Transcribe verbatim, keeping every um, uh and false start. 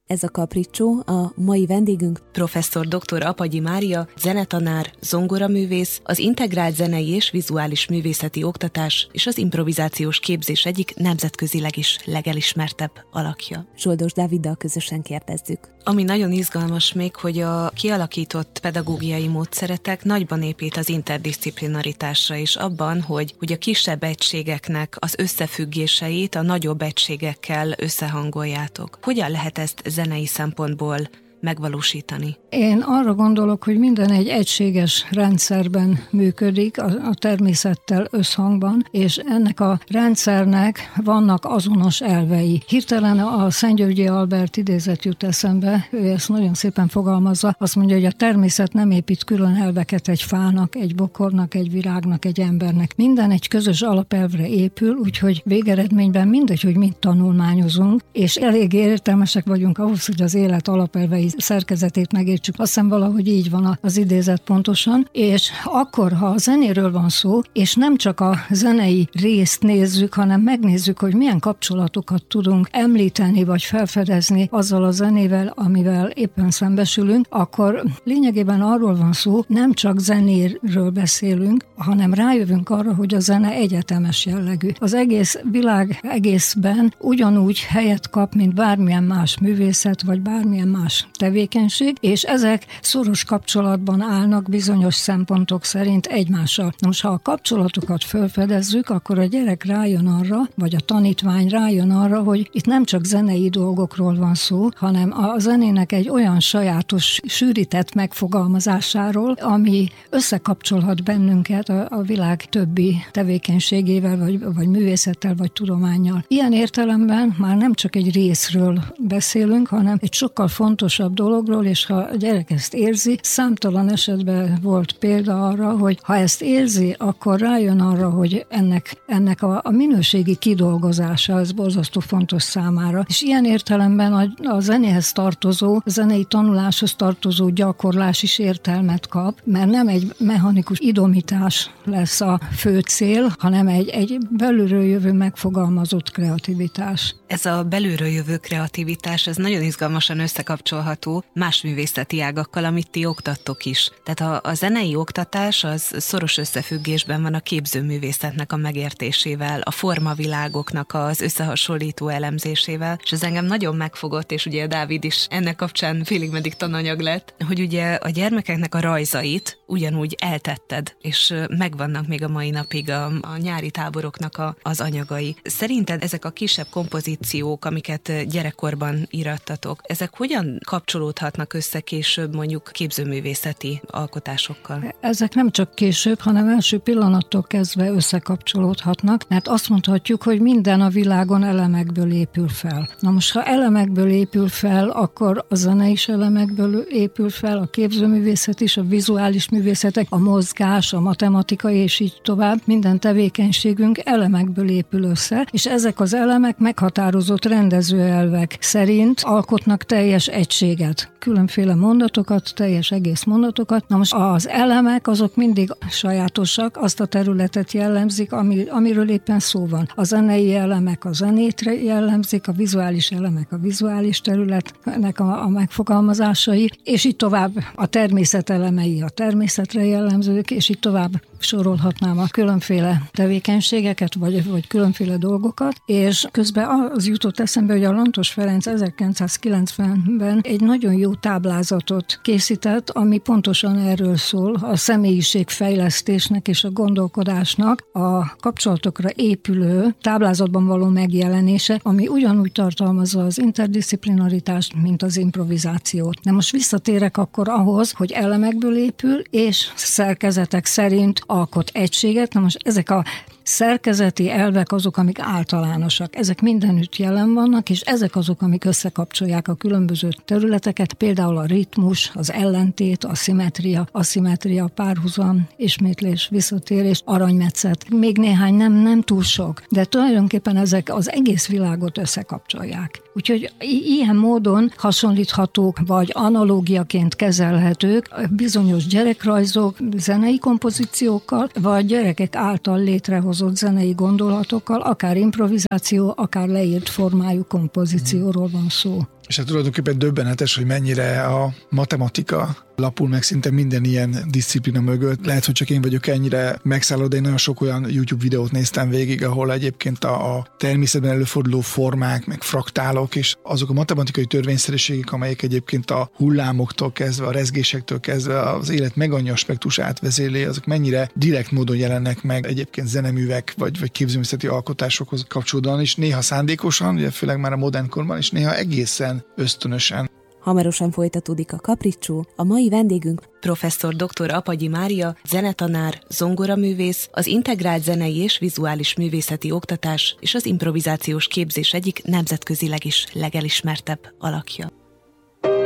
Ez a Capriccio, a mai vendégünk professzor dr. Apagyi Mária, zenetanár, zongoraművész, az integrált zenei és vizuális művészeti oktatás és az improvizációs képzés egyik nemzetközileg is legelismertebb alakja. Zsoldos Dáviddal közösen kérdezzük. Ami nagyon izgalmas még, hogy a kialakított pedagógiai módszeretek nagyban épít az interdisziplinaritásra és abban, hogy, hogy a kisebb egységeknek az összefüggéseit a nagyobb egységekkel összehangoljátok. Hogyan lehet ezt zenei szempontból megvalósítani? Én arra gondolok, hogy minden egy egységes rendszerben működik, a, a természettel összhangban, és ennek a rendszernek vannak azonos elvei. Hirtelen a Szent-Györgyi Albert idézet jut eszembe, ő ezt nagyon szépen fogalmazza, azt mondja, hogy a természet nem épít külön elveket egy fának, egy bokornak, egy virágnak, egy embernek. Minden egy közös alapelvre épül, úgyhogy végeredményben mindegy, hogy mit tanulmányozunk, és elég értelmesek vagyunk ahhoz, hogy az élet alapelvei szerkezetét megértsük. Azt hiszem valahogy így van az idézet pontosan, és akkor, ha a zenéről van szó, és nem csak a zenei részt nézzük, hanem megnézzük, hogy milyen kapcsolatokat tudunk említeni, vagy felfedezni azzal a zenével, amivel éppen szembesülünk, akkor lényegében arról van szó, nem csak zenéről beszélünk, hanem rájövünk arra, hogy a zene egyetemes jellegű. Az egész világ egészben ugyanúgy helyet kap, mint bármilyen más művészet, vagy bármilyen más tevékenység, és ezek szoros kapcsolatban állnak bizonyos szempontok szerint egymással. Na most, ha a kapcsolatokat felfedezzük, akkor a gyerek rájön arra, vagy a tanítvány rájön arra, hogy itt nem csak zenei dolgokról van szó, hanem a zenének egy olyan sajátos, sűrített megfogalmazásáról, ami összekapcsolhat bennünket a, a világ többi tevékenységével, vagy, vagy művészettel, vagy tudománnyal. Ilyen értelemben már nem csak egy részről beszélünk, hanem egy sokkal fontosabb dologról, és ha a gyerek ezt érzi, számtalan esetben volt példa arra, hogy ha ezt érzi, akkor rájön arra, hogy ennek, ennek a, a minőségi kidolgozása, ez borzasztó fontos számára. És ilyen értelemben a, a zenéhez tartozó, a zenei tanuláshoz tartozó gyakorlás is értelmet kap, mert nem egy mechanikus idomítás lesz a fő cél, hanem egy, egy belülről jövő megfogalmazott kreativitás. Ez a belülről jövő kreativitás, ez nagyon izgalmasan összekapcsolható más művészeti ágakkal, amit ti oktattok is. Tehát a, a zenei oktatás az szoros összefüggésben van a képzőművészetnek a megértésével, a formavilágoknak az összehasonlító elemzésével, és ez engem nagyon megfogott, és ugye Dávid is ennek kapcsán félig meddig tananyag lett, hogy ugye a gyermekeknek a rajzait ugyanúgy eltetted, és megvannak még a mai napig a, a nyári táboroknak a, az anyagai. Szerinted ezek a kisebb kompozíciók, amiket gyerekkorban írattatok, ezek hogyan kapcsolódhatnak össze később mondjuk képzőművészeti alkotásokkal? Ezek nem csak később, hanem első pillanattól kezdve összekapcsolódhatnak, mert azt mondhatjuk, hogy minden a világon elemekből épül fel. Na most, ha elemekből épül fel, akkor a zene is elemekből épül fel, a képzőművészet is, a vizuális művészetek, a mozgás, a matematika és így tovább. Minden tevékenységünk elemekből épül össze, és ezek az elemek meghatározott rendezőelvek szerint alkotnak teljes egységet. Különféle mondatokat, teljes egész mondatokat. Na most az elemek azok mindig sajátosak, azt a területet jellemzik, ami, amiről éppen szó van. A zenei elemek a zenét jellemzik, a vizuális elemek a vizuális területnek a, a megfogalmazásai, és így tovább a természet elemei a természetre jellemzők, és így tovább sorolhatnám a különféle tevékenységeket, vagy, vagy különféle dolgokat, és közben az jutott eszembe, hogy a Lantos Ferenc ezerkilencszázkilencvenben egy nagyon jó táblázatot készített, ami pontosan erről szól, a személyiségfejlesztésnek és a gondolkodásnak a kapcsolatokra épülő táblázatban való megjelenése, ami ugyanúgy tartalmazza az interdisziplinaritást, mint az improvizációt. De most visszatérek akkor ahhoz, hogy elemekből épül, és szerkezetek szerint alkot egységet. Na most ezek a szerkezeti elvek azok, amik általánosak. Ezek mindenütt jelen vannak, és ezek azok, amik összekapcsolják a különböző területeket, például a ritmus, az ellentét, a szimmetria, aszimmetria, párhuzam, ismétlés, visszatérés, aranymetszet. Még néhány, nem, nem túl sok, de tulajdonképpen ezek az egész világot összekapcsolják. Úgyhogy ilyen módon hasonlíthatók, vagy analógiaként kezelhetők bizonyos gyerekrajzok, zenei kompozíciókkal, vagy gyerekek által létrehozott zenei gondolatokkal, akár improvizáció, akár leírt formájú kompozícióról van szó. És hát tulajdonképpen döbbenetes, hogy mennyire a matematika lapul meg szinte minden ilyen diszciplina mögött. Lehet, hogy csak én vagyok ennyire megszálló, de én nagyon sok olyan YouTube videót néztem végig, ahol egyébként a, a természetben előforduló formák, meg fraktálok, és azok a matematikai törvényszerűségek, amelyek egyébként a hullámoktól kezdve, a rezgésektől kezdve az élet meg annyi aspektusát vezérli, azok mennyire direkt módon jelennek meg egyébként zeneművek, vagy, vagy képzőművészeti alkotásokhoz kapcsolódóan is, néha szándékosan, ugye főleg már a modern korban, és néha egészen ösztönösen. Hamarosan folytatódik a Kapricsó, a mai vendégünk Professzor dr. Apagyi Mária, zenetanár, zongoraművész, az integrált zenei és vizuális művészeti oktatás és az improvizációs képzés egyik nemzetközileg is legelismertebb alakja.